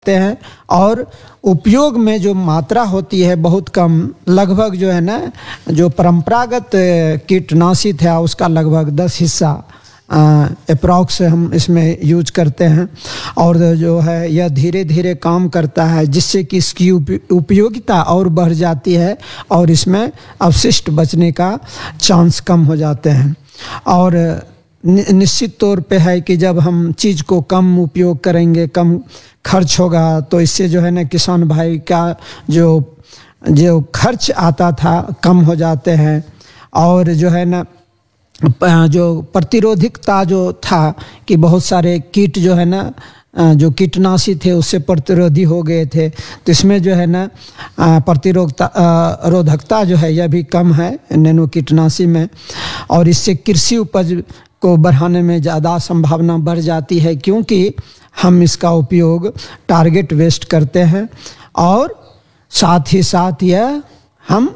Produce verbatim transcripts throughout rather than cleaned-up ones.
हैं और उपयोग में जो मात्रा होती है बहुत कम, लगभग जो है ना जो परंपरागत कीटनाशी था उसका लगभग दस हिस्सा अप्रॉक्स हम इसमें यूज करते हैं और जो है यह धीरे धीरे काम करता है जिससे कि इसकी उपयोगिता और बढ़ जाती है और इसमें अवशिष्ट बचने का चांस कम हो जाते हैं। और निश्चित तौर पे है कि जब हम चीज़ को कम उपयोग करेंगे, कम खर्च होगा, तो इससे जो है ना किसान भाई का जो जो खर्च आता था कम हो जाते हैं और जो है ना जो प्रतिरोधिकता जो था कि बहुत सारे कीट जो है ना जो कीटनाशी थे उससे प्रतिरोधी हो गए थे, तो इसमें जो है ना प्रतिरोधकता रोधकता जो है यह भी कम है नैनो कीटनाशी में और इससे कृषि उपज को बढ़ाने में ज़्यादा संभावना बढ़ जाती है क्योंकि हम इसका उपयोग टारगेट वेस्ट करते हैं और साथ ही साथ यह हम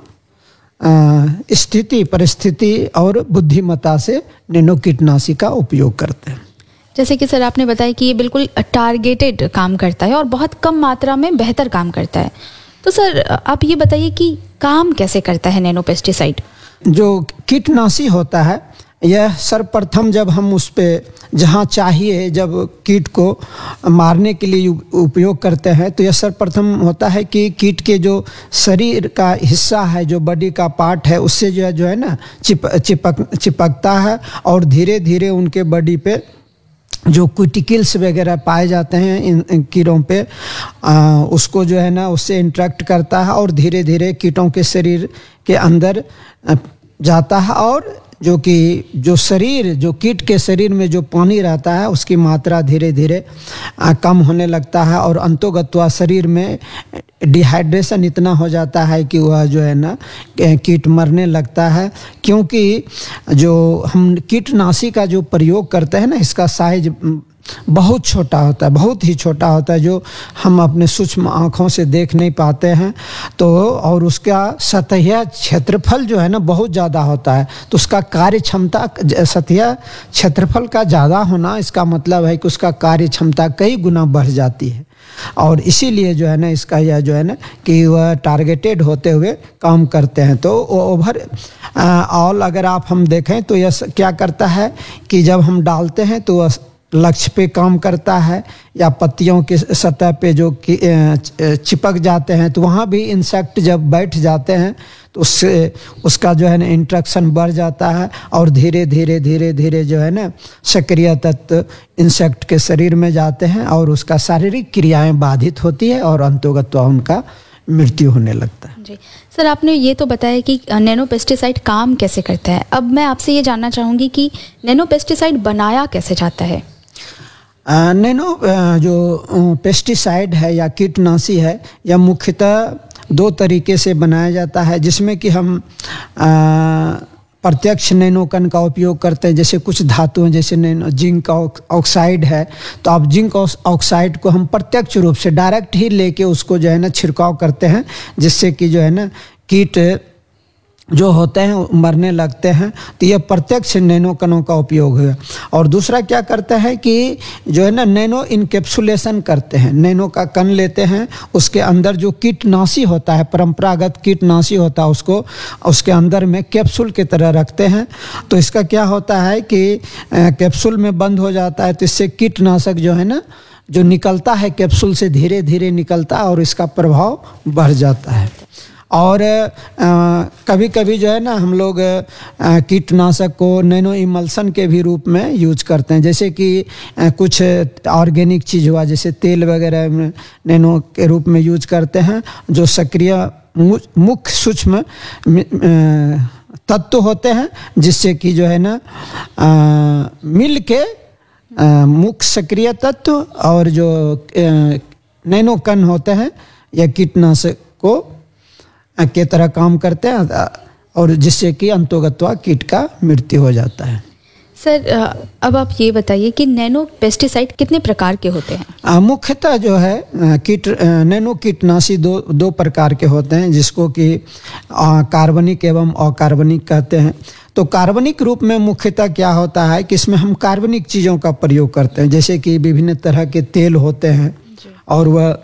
स्थिति परिस्थिति और बुद्धिमत्ता से नैनो कीटनाशी का उपयोग करते हैं। जैसे कि सर आपने बताया कि ये बिल्कुल टारगेटेड काम करता है और बहुत कम मात्रा में बेहतर काम करता है, तो सर आप ये बताइए कि काम कैसे करता है नैनो पेस्टिसाइड? जो कीटनाशी होता है यह सर्वप्रथम जब हम उस पे जहाँ चाहिए जब कीट को मारने के लिए उपयोग करते हैं तो यह सर्वप्रथम होता है कि कीट के जो शरीर का हिस्सा है, जो बॉडी का पार्ट है, उससे जो है जो है ना चिप चिपक चिपकता है और धीरे धीरे उनके बॉडी पे जो क्यूटिकल्स वगैरह पाए जाते हैं इन, इन कीड़ों पे आ, उसको जो है ना उससे इंटरेक्ट करता है और धीरे धीरे कीटों के शरीर के अंदर जाता है और जो कि जो शरीर जो कीट के शरीर में जो पानी रहता है उसकी मात्रा धीरे धीरे कम होने लगता है और अंतोगत्वा शरीर में डिहाइड्रेशन इतना हो जाता है कि वह जो है ना कीट मरने लगता है। क्योंकि जो हम कीटनाशी का जो प्रयोग करते हैं ना इसका साइज बहुत छोटा होता है, बहुत ही छोटा होता है जो हम अपने सूक्ष्म आँखों से देख नहीं पाते हैं, तो और उसका सतह क्षेत्रफल जो है ना बहुत ज़्यादा होता है, तो उसका कार्य क्षमता सतह क्षेत्रफल का ज़्यादा होना इसका मतलब है कि उसका कार्य क्षमता कई गुना बढ़ जाती है और इसीलिए जो है ना इसका यह जो है ना कि वह टारगेटेड होते हुए काम करते हैं। तो ओवर ऑल अगर आप हम देखें तो यह क्या करता है कि जब हम डालते हैं तो वह लक्ष्य पे काम करता है या पत्तियों के सतह पे जो चिपक जाते हैं तो वहाँ भी इंसेक्ट जब बैठ जाते हैं तो उससे उसका जो है ना इंट्रैक्शन बढ़ जाता है और धीरे धीरे धीरे धीरे जो है ना सक्रिय तत्व इंसेक्ट के शरीर में जाते हैं और उसका शारीरिक क्रियाएं बाधित होती है और अंतोगत्वा उनका मृत्यु होने लगता है। जी सर, आपने ये तो बताया कि नैनो पेस्टिसाइड काम कैसे करता है, अब मैं आपसे ये जानना चाहूँगी कि नैनो पेस्टिसाइड बनाया कैसे जाता है? नैनो जो पेस्टिसाइड है या कीटनाशी है यह मुख्यतः दो तरीके से बनाया जाता है जिसमें कि हम प्रत्यक्ष नैनो कण का उपयोग करते हैं। जैसे कुछ धातुएं जैसे नैनो जिंक ऑक्साइड है तो आप जिंक ऑक्साइड को हम प्रत्यक्ष रूप से डायरेक्ट ही लेके उसको जो है ना छिड़काव करते हैं जिससे कि जो है ना कीट जो होते हैं मरने लगते हैं, तो यह प्रत्यक्ष नैनो कणों का उपयोग है। और दूसरा क्या करता है कि जो है ना नैनो इनकेप्सुलेशन करते हैं, नैनो का कण लेते हैं उसके अंदर जो कीटनाशी होता है परंपरागत कीटनाशी होता है उसको उसके अंदर में कैप्सूल की तरह रखते हैं। तो इसका क्या होता है कि कैप्सूल में बंद हो जाता है तो इससे कीटनाशक जो है ना जो निकलता है कैप्सूल से धीरे धीरे निकलता है और इसका प्रभाव बढ़ जाता है। और आ, कभी कभी जो है ना हम लोग कीटनाशक को नैनो इमल्सन के भी रूप में यूज करते हैं। जैसे कि आ, कुछ ऑर्गेनिक चीज़ हुआ जैसे तेल वगैरह में नैनो के रूप में यूज करते हैं जो सक्रिय मुख्य सूक्ष्म तत्व होते हैं जिससे कि जो है ना आ, मिल के मुख्य सक्रिय तत्व और जो नैनो कण होते हैं या कीटनाशक को के तरह काम करते हैं और जिससे कि अंतोगत्वा कीट का मृत्यु हो जाता है। सर अब आप ये बताइए कि नैनो पेस्टिसाइड कितने प्रकार के होते हैं? मुख्यतः जो है कीट नैनो कीटनाशी दो दो प्रकार के होते हैं जिसको कि कार्बनिक एवं अकार्बनिक कहते हैं। तो कार्बनिक रूप में मुख्यतः क्या होता है कि इसमें हम कार्बनिक चीज़ों का प्रयोग करते हैं जैसे कि विभिन्न तरह के तेल होते हैं और वह